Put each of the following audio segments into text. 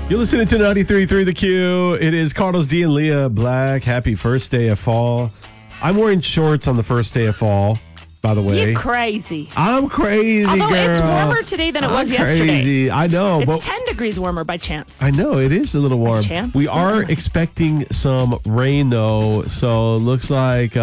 You're listening to 93.3 The Q. It is Carlos D and Leah Black. Happy first day of fall. I'm wearing shorts on the first day of fall, by the way. You're crazy. I'm crazy, Although girl. it's warmer today than it was yesterday. Crazy. I know. It's 10 degrees warmer by chance. I know. It is a little warm. We are expecting some rain, though. So it looks like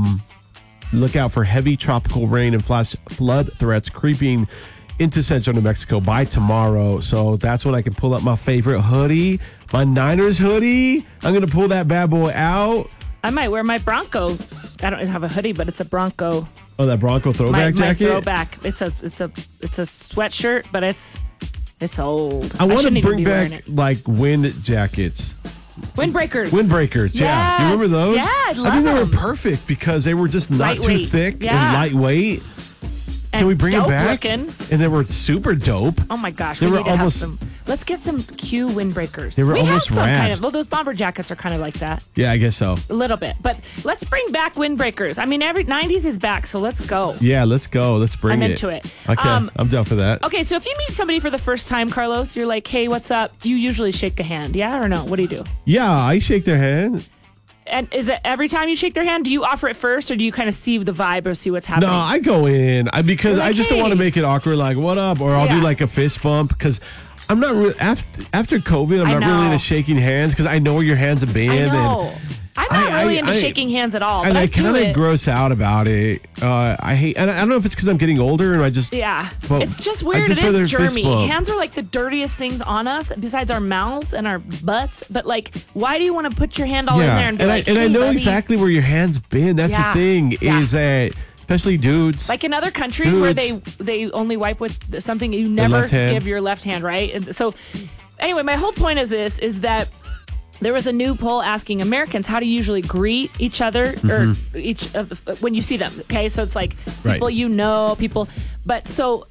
look out for heavy tropical rain and flash flood threats creeping into central New Mexico by tomorrow. So that's when I can pull up my favorite hoodie, my Niners hoodie. I'm going to pull that bad boy out. I might wear my Bronco. I don't have a hoodie, but it's a Bronco. Oh, that Bronco throwback jacket? My throwback. It's a sweatshirt, but it's old. I want to bring back like wind jackets. Windbreakers. Windbreakers, yeah. You remember those? Yeah, I love think they them. were perfect because they were just not too thick and lightweight. Can we bring them back? Looking. And they were super dope. Oh my gosh, we need to have some. Let's get some Q windbreakers. They were almost have some rad. kind of. Well, those bomber jackets are kind of like that. Yeah, I guess so. A little bit, but let's bring back windbreakers. I mean, every 90s is back, so let's go. Yeah, let's go. Let's bring it. I'm into it. Okay, I'm down for that. Okay, so if you meet somebody for the first time, Carlos, you're like, hey, what's up? You usually shake a hand, yeah or no? What do you do? Yeah, I shake their hand. And is it every time you shake their hand, do you offer it first, or do you kind of see the vibe or see what's happening? No, I go in because I just don't want to make it awkward. Like, what up? Or I'll do like a fist bump because I'm not really after COVID. I'm not really into shaking hands because I know where your hands have been. I know. I'm not really into shaking hands at all. And but I kind of gross out about it. I hate. And I don't know if it's because I'm getting older and I just. Yeah, it's just weird. It is germy. Hands are like the dirtiest things on us, besides our mouths and our butts. But like, why do you want to put your hand all in there and be like, I know buddy. exactly where your hand's been. That's the thing. Is that. Especially dudes. Like in other countries where they only wipe with something, you never give your left hand, right? And so, anyway, my whole point is that there was a new poll asking Americans how to usually greet each other or when you see them. Okay, so it's like people people. But so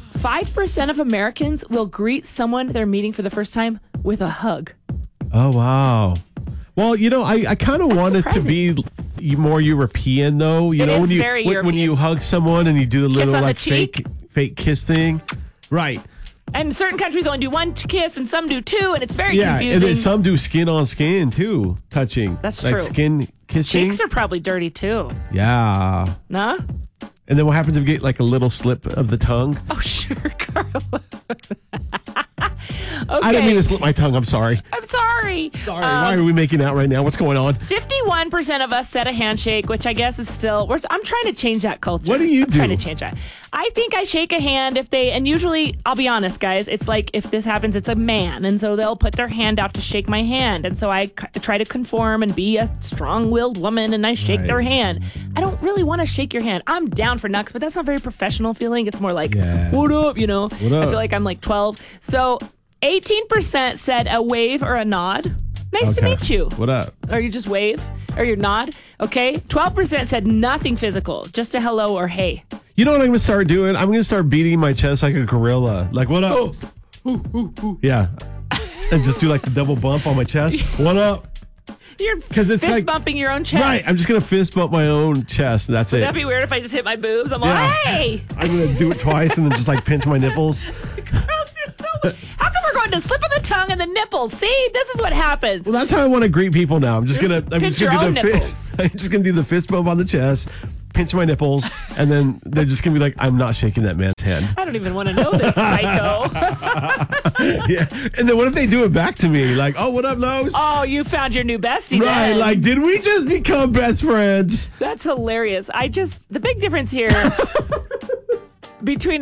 5% of Americans will greet someone they're meeting for the first time with a hug. Oh, wow. Well, I kind of want it to be more European, though. You know, when you hug someone and you do the little like fake kiss thing, right? And certain countries only do one kiss, and some do two, and it's very confusing. And then some do skin on skin too, touching. That's like true. Skin kissing. Cheeks are probably dirty too. Yeah. Nah. And then what happens if you get like a little slip of the tongue? Oh, sure, Carlos. Okay. I didn't mean to slip my tongue. I'm sorry. I'm sorry. Sorry. Why are we making out right now? What's going on? 51% of us said a handshake, which I guess is still. I'm trying to change that culture. What do you do? I'm trying to change that. I think I shake a hand if they, and usually, I'll be honest, guys, it's like if this happens, it's a man, and so they'll put their hand out to shake my hand, and so I try to conform and be a strong-willed woman, and I shake their hand. I don't really want to shake your hand. I'm down for nuts, but that's not very professional feeling. It's more like, what up, What up? I feel like I'm like 12. So 18% said a wave or a nod. Nice to meet you. What up? Or you just wave or you nod. Okay. 12% said nothing physical, just a hello or hey. You know what I'm going to start doing? I'm going to start beating my chest like a gorilla. Like, what up? Yeah. And just do like the double bump on my chest. What up? You're fist bumping your own chest. Right. I'm just going to fist bump my own chest. That's it. Would that be weird if I just hit my boobs? I'm like, hey. I'm going to do it twice and then just like pinch my nipples. Girls, you're so... How come we're going to slip of the tongue and the nipples? See, this is what happens. Well, that's how I want to greet people now. I'm just going to do the nipples. fist. I'm just going to do the fist bump on the chest, pinch my nipples, and then they're just going to be like, I'm not shaking that man's hand. I don't even want to know this psycho. Yeah. And then what if they do it back to me? Like, oh, what up, Lowe's? Oh, you found your new bestie. Right. Then. Like, did we just become best friends? That's hilarious. The big difference here between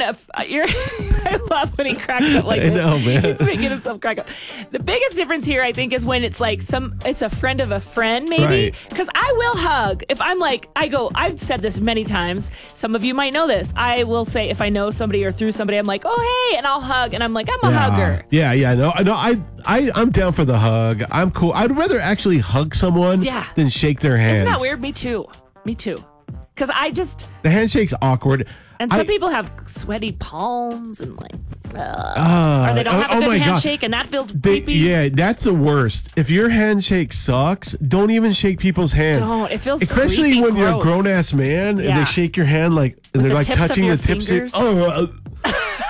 I love when he cracks up like this. I know, man. He's making himself crack up. The biggest difference here, I think, is when it's like it's a friend of a friend, maybe. Because I will hug. If I'm like, I've said this many times. Some of you might know this. I will say if I know somebody or through somebody, I'm like, oh, hey, and I'll hug. And I'm like, I'm a hugger. Yeah. No, I'm down for the hug. I'm cool. I'd rather actually hug someone than shake their hands. Isn't that weird? Me too. Because the handshake's awkward. And some people have sweaty palms and like, or they don't have a good handshake, and that feels creepy. Yeah, that's the worst. If your handshake sucks, don't even shake people's hands. Don't. It feels especially creepy, when gross. you're a grown ass man and they shake your hand like, and they're like touching the tips.